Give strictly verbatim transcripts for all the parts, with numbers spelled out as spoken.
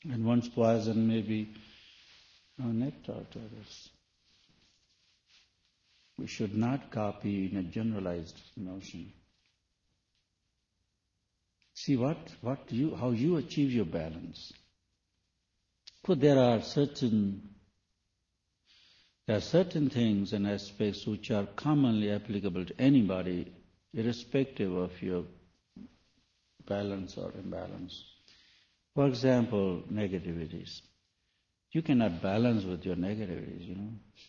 And one's poison may be uh, nectar to others. We should not copy in a generalized notion. See what, what you, how you achieve your balance. For there are certain, there are certain things and aspects which are commonly applicable to anybody, irrespective of your balance or imbalance. For example, negativities. You cannot balance with your negativities, you know.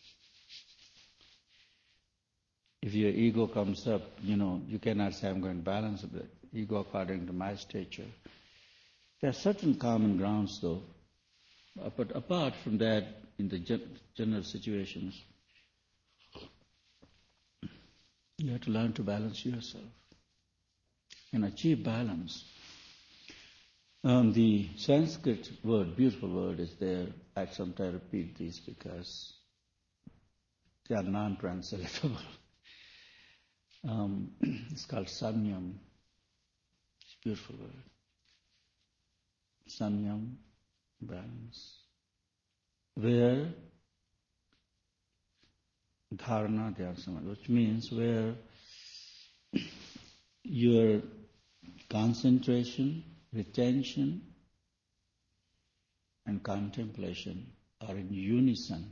If your ego comes up, you know, you cannot say, I'm going to balance the ego according to my stature. There are certain common grounds, though. But apart from that, in the general situations, you have to learn to balance yourself and achieve balance. Um, the Sanskrit word, beautiful word, is there. I sometimes repeat these because they are non-translatable. Um, it's called samyam. It's a beautiful word. Samyam, balance. Where dharana dhyana samadhi, which means where your concentration, retention, and contemplation are in unison,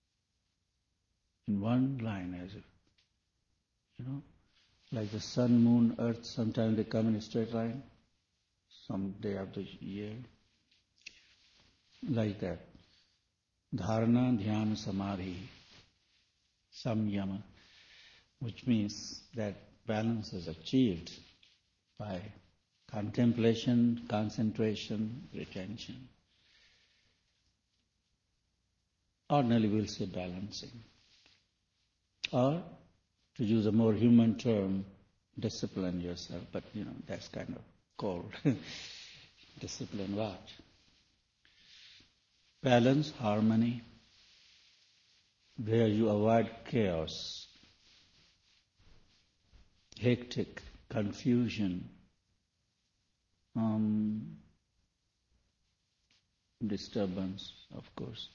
in one line, as if, you know, like the sun, moon, earth, sometimes they come in a straight line, some day of the year, like that. Dharana, dhyana, samadhi, samyama, which means that balance is achieved by contemplation, concentration, retention. Ordinarily we'll say balancing. Or, to use a more human term, discipline yourself, but you know, that's kind of cold. Discipline what? Balance, harmony, where you avoid chaos, hectic, confusion, um, disturbance, of course.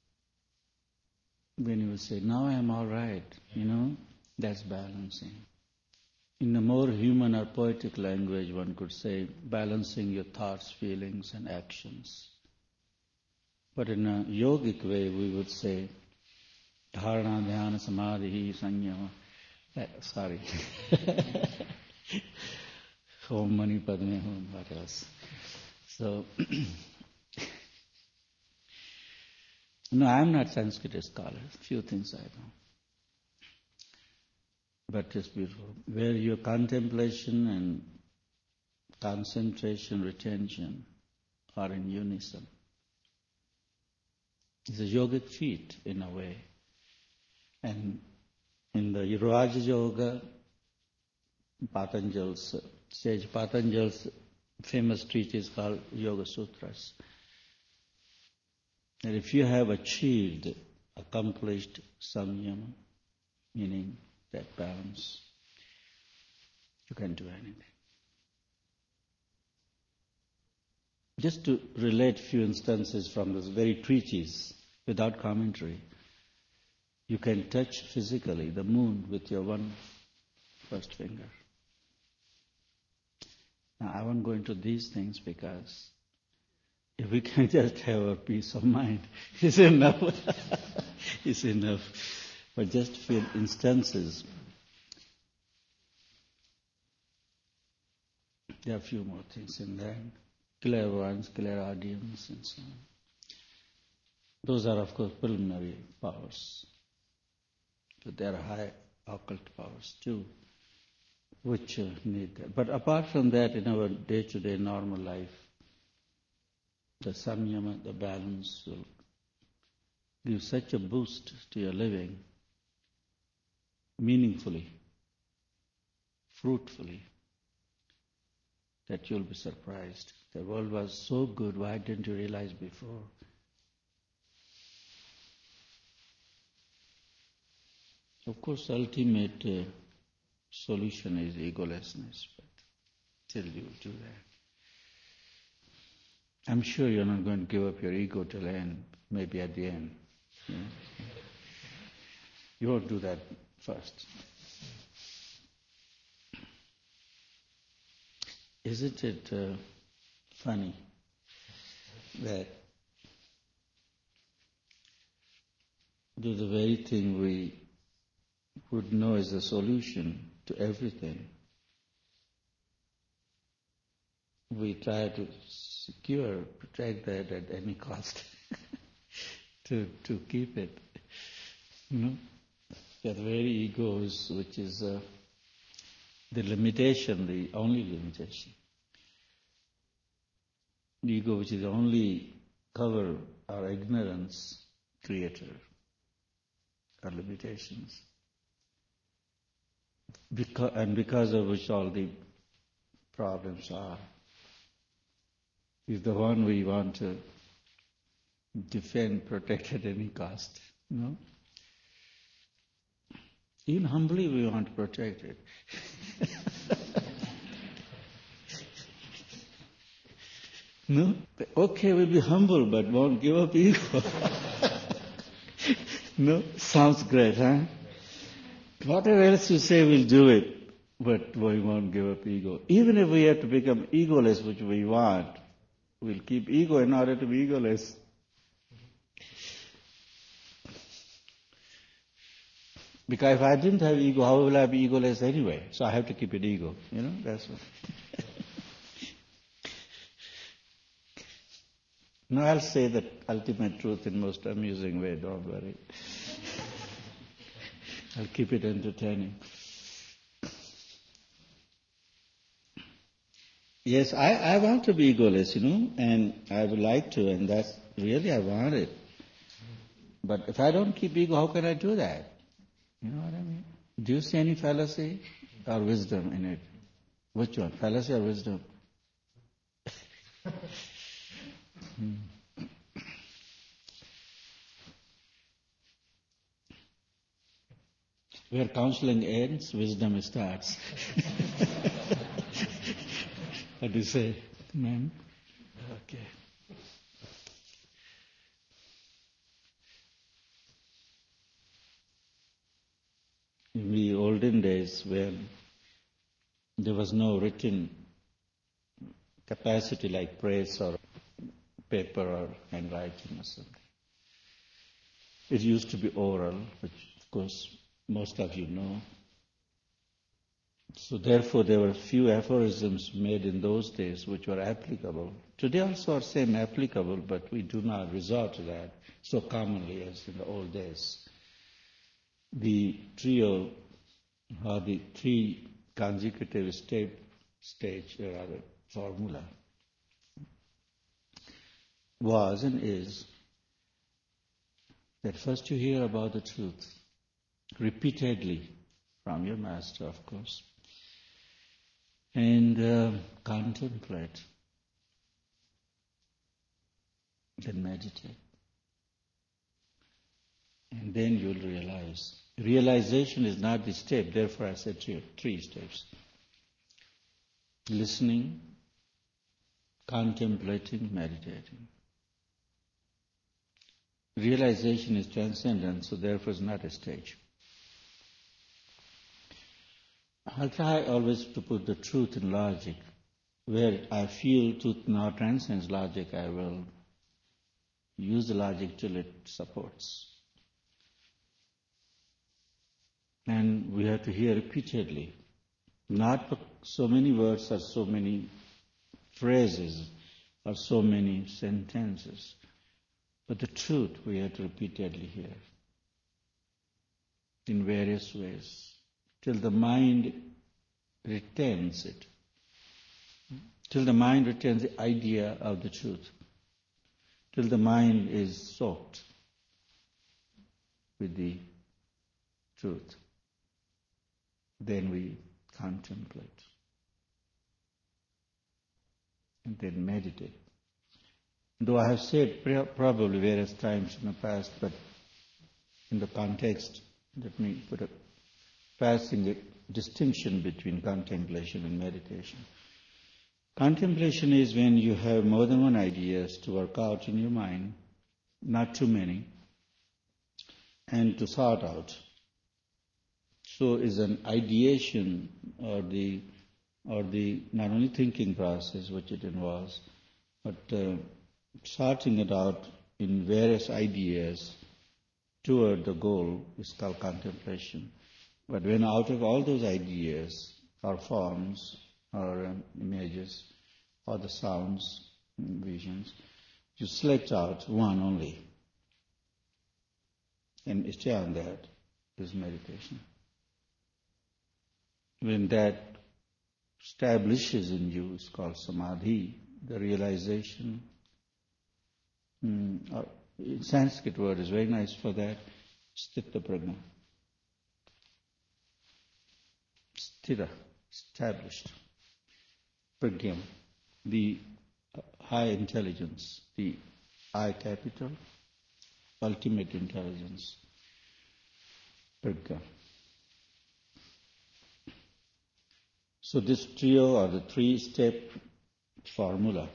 When you say, now I am all right, you know, that's balancing. In a more human or poetic language, one could say, balancing your thoughts, feelings, and actions. But in a yogic way, we would say, dharana, dhyana, samadhi, sanyama. Uh, sorry. Om mani padme hum, what else? So, no, I am not Sanskrit scholar. Few things I know. But it's beautiful. Where your contemplation and concentration, retention are in unison. It's a yogic feat in a way. And in the Raja Yoga, Patanjal's, sage Patanjal's famous treatise called Yoga Sutras. And if you have achieved, accomplished samyama, meaning that balance, you can do anything. Just to relate few instances from this very treatise, without commentary, you can touch physically the moon with your one first finger. Now, I won't go into these things because if we can just have a peace of mind, it's enough. It's enough. But just few instances. There are a few more things in there. Clairvoyance, clairaudience, and so on. Those are, of course, preliminary powers. But there are high occult powers too, which uh, need that. But apart from that, in our day-to-day normal life, the samyama, the balance, will give such a boost to your living, meaningfully, fruitfully, that you'll be surprised. The world was so good, why didn't you realize before? Of course, ultimate uh, solution is egolessness, but till you do that. I'm sure you're not going to give up your ego till the end, maybe at the end. You know? You won't do that first. Isn't it uh, funny that do the very thing we would know is the solution to everything, we try to secure, protect that at any cost, to to keep it. You know, that very egos, which is uh, the limitation, the only limitation. The ego, which is only cover our ignorance, creator, our limitations, because, and because of which all the problems are, is the one we want to defend, protect at any cost. You know? Even humbly we want to protect it. No? Okay, we'll be humble, but won't give up ego. No? Sounds great, huh? Whatever else you say, we'll do it, but we won't give up ego. Even if we have to become egoless, which we want, we'll keep ego in order to be egoless. Because if I didn't have ego, how will I be egoless anyway? So I have to keep it ego. You know, that's what. No, I'll say the ultimate truth in most amusing way, don't worry. I'll keep it entertaining. Yes, I, I want to be egoless, you know, and I would like to, and that's really I want it. But if I don't keep ego, how can I do that? You know what I mean? Do you see any fallacy or wisdom in it? Which one, fallacy or wisdom? hmm. Where counseling ends, wisdom starts. What do you say, ma'am? Okay. In the olden days, when there was no written capacity like press or paper or handwriting or something, it used to be oral, which of course most of you know. So therefore there were few aphorisms made in those days which were applicable. Today also are same applicable, but we do not resort to that so commonly as in the old days. The trio, or the three consecutive step, stage, or rather formula, was and is that first you hear about the truth, repeatedly from your master, of course, and uh, contemplate, then meditate. And then you'll realize. Realization is not the step, therefore I said to you, three steps. Listening, contemplating, meditating. Realization is transcendent, so therefore it's not a stage. I'll try always to put the truth in logic. Where I feel truth now transcends logic, I will use the logic till it supports. And we have to hear repeatedly. Not so many words or so many phrases or so many sentences, but the truth we have to repeatedly hear in various ways till the mind retains it, till the mind retains the idea of the truth, till the mind is soaked with the truth. Then we contemplate and then meditate. Though I have said probably various times in the past, but in the context, let me put a passing a distinction between contemplation and meditation. Contemplation is when you have more than one ideas to work out in your mind, not too many, and to sort out. So is an ideation or the or the not only thinking process which it involves, but uh, sorting it out in various ideas toward the goal is called contemplation. But when out of all those ideas or forms or um, images or the sounds, visions, you select out one only and stay on that is meditation. When that establishes in you, it's called samadhi, the realization. Mm, or in Sanskrit word is very nice for that, sthita prajna. Sthira, established. Pragyam, the high intelligence, the I capital, ultimate intelligence. Prajna. So this trio or the three-step formula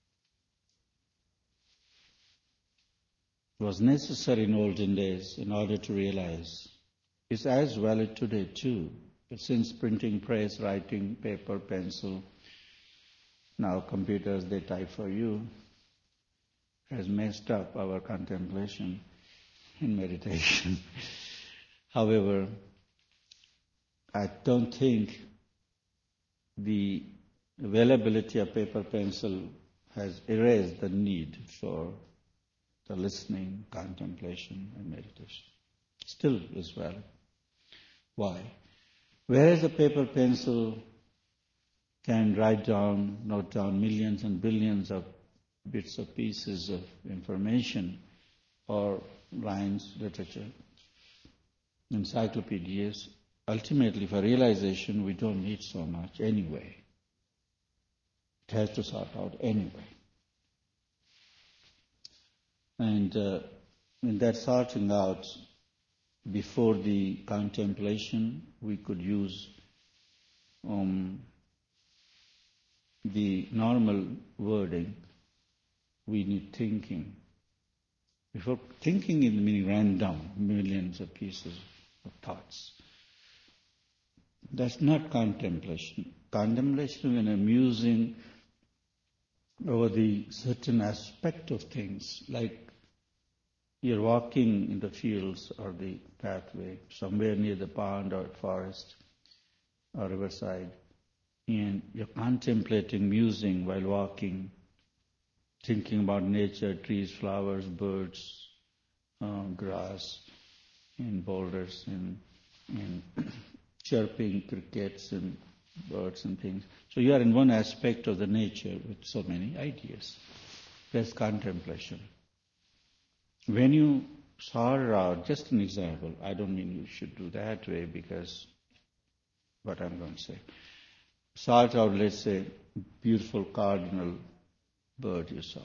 was necessary in olden days in order to realize. It's as valid today too. But since printing press, writing, paper, pencil, now computers, they type for you, has messed up our contemplation and meditation. However, I don't think the availability of paper, pencil has erased the need for the listening, contemplation, and meditation. Still is valid. Why? Whereas a paper, pencil can write down, note down millions and billions of bits or pieces of information or lines, literature, encyclopedias, ultimately for realization we don't need so much anyway. It has to sort out anyway. And uh, in that sorting out, before the contemplation, we could use um, the normal wording. We need thinking. Before thinking is meaning random, millions of pieces of thoughts. That's not contemplation. Contemplation is when musing over the certain aspect of things, like you're walking in the fields or the pathway, somewhere near the pond or forest or riverside, and you're contemplating, musing while walking, thinking about nature, trees, flowers, birds, uh, grass, and boulders, and, and chirping crickets and birds and things. So you are in one aspect of the nature with so many ideas. That's contemplation. When you sort out, just an example, I don't mean you should do that way because what I'm going to say. Sort out, let's say, beautiful cardinal bird you saw.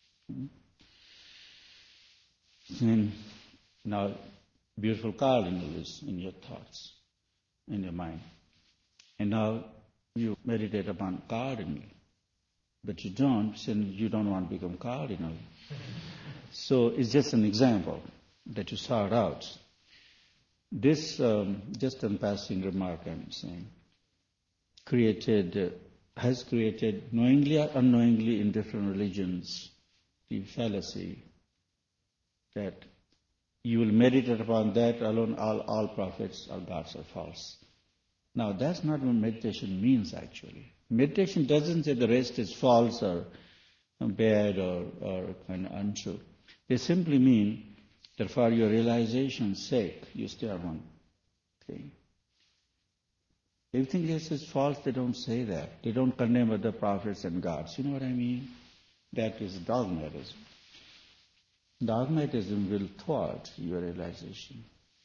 And now, beautiful cardinal is in your thoughts, in your mind. And now you meditate upon cardinal, but you don't, since you don't want to become cardinal. So it's just an example that you sort out. This, um, just a passing remark I'm saying, created, uh, has created, knowingly or unknowingly in different religions, the fallacy that you will meditate upon that alone, all, all prophets or gods are false. Now that's not what meditation means actually. Meditation doesn't say the rest is false or bad or, or kind of untrue. They simply mean that for your realization's sake, you stay on one thing. Everything else is false, they don't say that. They don't condemn other prophets and gods. You know what I mean? That is dogmatism. Dogmatism will thwart your realization.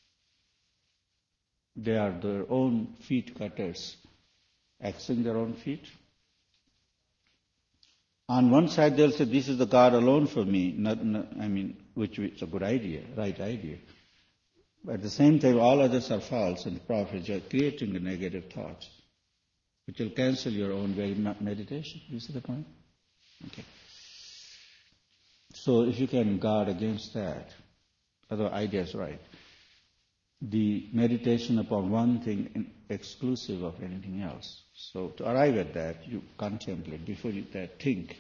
They are their own feet cutters, axing their own feet. On one side they'll say, this is the God alone for me, not, not, I mean, which is a good idea, right idea. But at the same time, all others are false and prophets are creating a negative thought. which will cancel your own very meditation. You see the point? Okay. So if you can guard against that, other idea is right. The meditation upon one thing exclusive of anything else. So to arrive at that, you contemplate before you that think.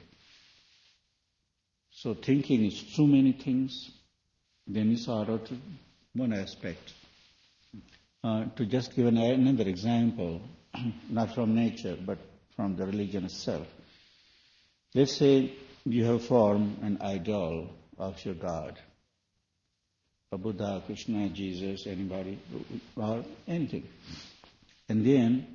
So thinking is too many things. Then you sort out one aspect. Uh, to just give an, another example, not from nature, but from the religion itself. Let's say you have formed an idol of your God. A Buddha, Krishna, Jesus, anybody, or anything. And then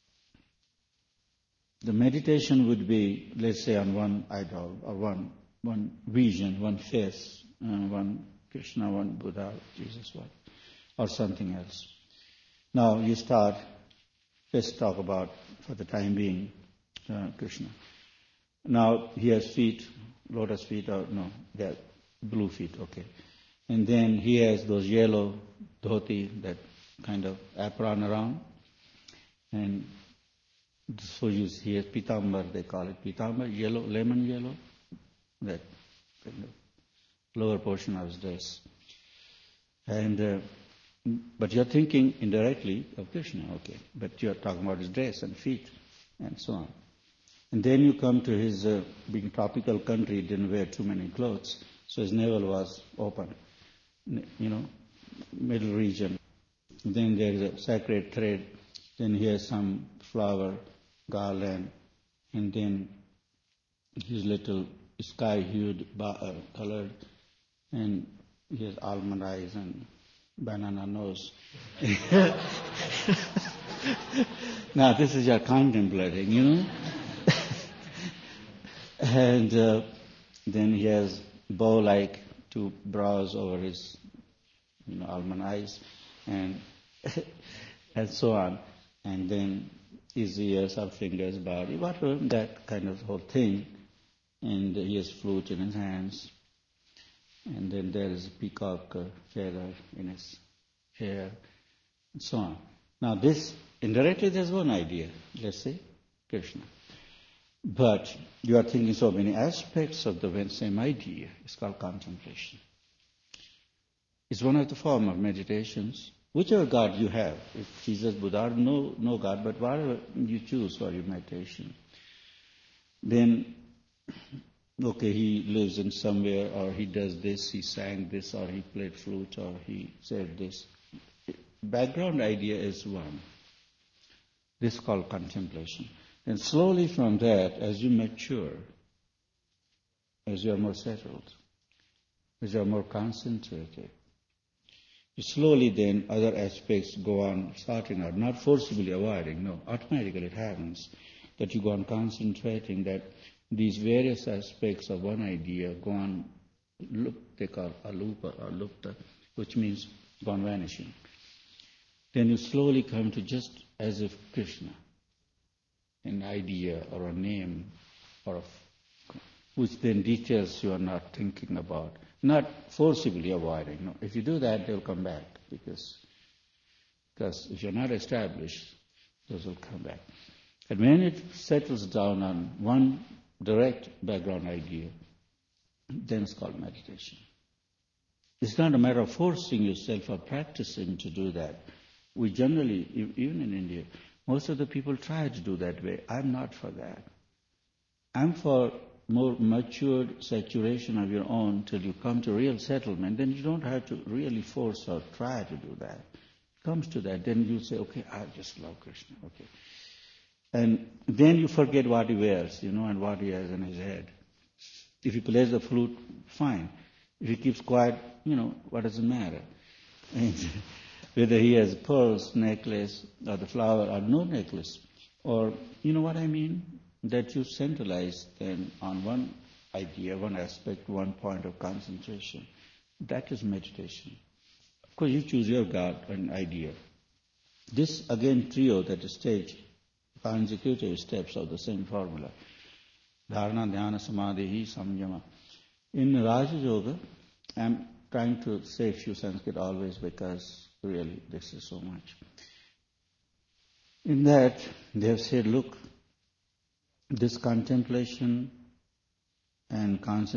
the meditation would be, let's say, on one idol, or one one vision, one face, uh, one Krishna, one Buddha, Jesus, what, or something else. Now you start, let's talk about, for the time being, uh, Krishna. Now he has feet, lotus feet, or no, they're blue feet, okay. And then he has those yellow dhoti, that kind of apron around. And so you, he has pitambar, they call it pitambar, yellow, lemon yellow, that kind of lower portion of his dress. And uh, but you're thinking indirectly of Krishna, okay. But you're talking about his dress and feet and so on. And then you come to his, uh, being tropical country, didn't wear too many clothes, so his navel was open, you know, middle region. Then there is a sacred thread, then he has some flower garland, and then his little sky-hued, uh, colored, and he has almond eyes and banana nose. Now this is your contemplating, you know. And uh, then he has bow-like two brows over his, you know, almond eyes, and and so on. And then his ears or fingers, body, whatever, that kind of whole thing. And he has flute in his hands. And then there is a peacock uh, feather in his hair, and so on. Now this, indirectly there's one idea, let's say, Krishna. But you are thinking so many aspects of the same idea. It's called contemplation. It's one of the form of meditations. Whichever God you have, if Jesus, Buddha, no, no God, but whatever you choose for your meditation, then, okay, he lives in somewhere, or he does this, he sang this, or he played flute, or he said this. Background idea is one. This is called contemplation. And slowly from that, as you mature, as you are more settled, as you are more concentrated, you slowly then other aspects go on starting out, not forcibly avoiding, no, automatically it happens that you go on concentrating, that these various aspects of one idea go on, look, they call alupa or lupta, which means go on vanishing. Then you slowly come to just as if Krishna, an idea or a name, or a, which then details you are not thinking about, not forcibly avoiding. No, if you do that, they'll come back, because because if you're not established, those will come back. And when it settles down on one direct background idea, then it's called meditation. It's not a matter of forcing yourself or practicing to do that. We generally, even in India, most of the people try to do that way. I'm not for that. I'm for more matured saturation of your own till you come to real settlement. Then you don't have to really force or try to do that. It comes to that, then you say, okay, I just love Krishna, okay. And then you forget what he wears, you know, and what he has in his head. If he plays the flute, fine. If he keeps quiet, you know, what does it matter? And whether he has pearls necklace or the flower or no necklace, or you know what I mean, that you centralize then on one idea, one aspect, one point of concentration. That is meditation. Of course, you choose your God and idea. This again trio, that is stage, consecutive steps of the same formula. Dharana, Dhyana, Samadhi, Samyama. In Raja Yoga, I'm trying to say a few Sanskrit always because really this is so much. In that, they have said, look, this contemplation and concentration